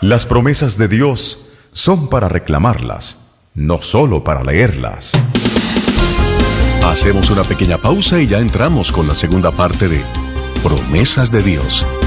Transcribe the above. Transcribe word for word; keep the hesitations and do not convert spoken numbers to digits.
Las promesas de Dios son para reclamarlas, no solo para leerlas. Hacemos una pequeña pausa y ya entramos con la segunda parte de Promesas de Dios.